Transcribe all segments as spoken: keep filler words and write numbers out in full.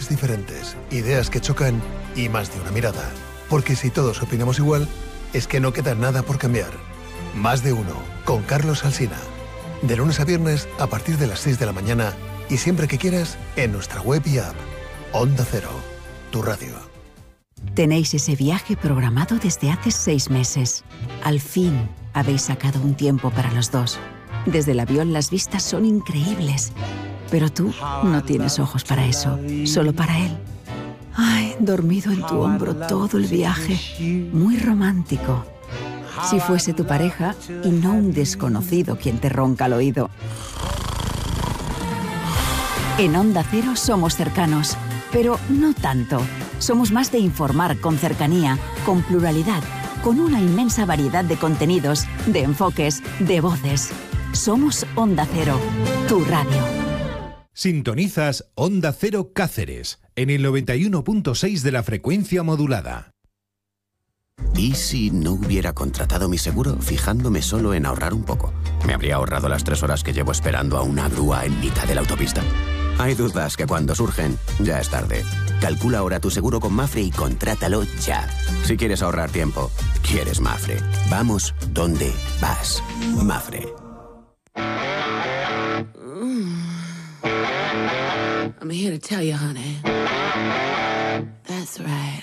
opiniones diferentes, ideas que chocan y más de una mirada. Porque si todos opinamos igual, es que no queda nada por cambiar. Más de uno, con Carlos Alsina. De lunes a viernes a partir de las seis de la mañana y siempre que quieras en nuestra web y app. Onda Cero, tu radio. Tenéis ese viaje programado desde hace seis meses. Al fin habéis sacado un tiempo para los dos. Desde el avión las vistas son increíbles. Pero tú no tienes ojos para eso, solo para él. Ay, dormido en tu hombro todo el viaje. Muy romántico. Si fuese tu pareja y no un desconocido quien te ronca al oído. En Onda Cero somos cercanos, pero no tanto. Somos más de informar con cercanía, con pluralidad, con una inmensa variedad de contenidos, de enfoques, de voces. Somos Onda Cero, tu radio. Sintonizas Onda Cero Cáceres, en el noventa y uno punto seis de la frecuencia modulada. ¿Y si no hubiera contratado mi seguro fijándome solo en ahorrar un poco? ¿Me habría ahorrado las tres horas que llevo esperando a una grúa en mitad de la autopista? Hay dudas que cuando surgen, ya es tarde. Calcula ahora tu seguro con Mafre y contrátalo ya. Si quieres ahorrar tiempo, quieres Mafre. Vamos donde vas. Mafre. I'm here to tell you, honey. That's right.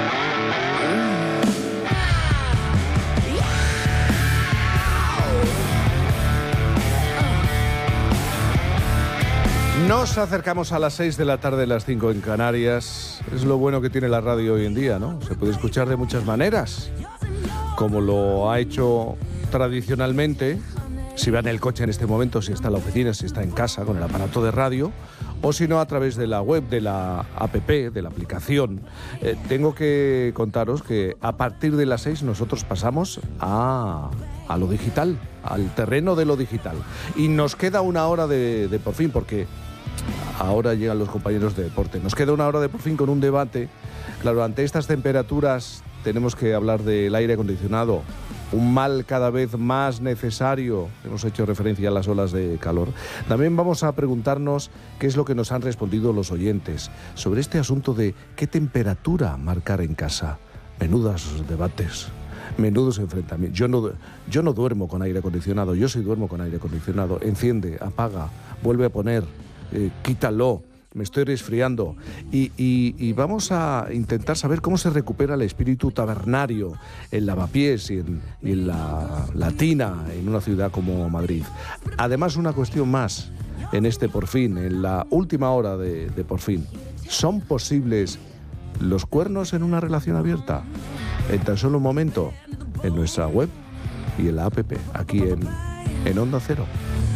Nos acercamos a las seis de la tarde, las cinco en Canarias. Es lo bueno que tiene la radio hoy en día, ¿no? Se puede escuchar de muchas maneras, como lo ha hecho tradicionalmente, si va en el coche en este momento, si está en la oficina, si está en casa con el aparato de radio, o si no a través de la web, de la app, de la aplicación. Eh, tengo que contaros que a partir de las seis nosotros pasamos a, a lo digital, al terreno de lo digital. Y nos queda una hora de, de por fin, porque ahora llegan los compañeros de deporte. Nos queda una hora de por fin con un debate. Claro, ante estas temperaturas tenemos que hablar del aire acondicionado, un mal cada vez más necesario. Hemos hecho referencia a las olas de calor. También vamos a preguntarnos qué es lo que nos han respondido los oyentes sobre este asunto de qué temperatura marcar en casa. Menudas debates, menudos enfrentamientos. Yo no, yo no duermo con aire acondicionado, yo sí duermo con aire acondicionado. Enciende, apaga, vuelve a poner, eh, quítalo. Me estoy resfriando. Y, y, y vamos a intentar saber cómo se recupera el espíritu tabernario en Lavapiés y en, y en la Latina, en una ciudad como Madrid. Además, una cuestión más en este Por Fin, en la última hora de, de Por Fin. ¿Son posibles los cuernos en una relación abierta? En tan solo un momento, en nuestra web y en la app, aquí en, en Onda Cero.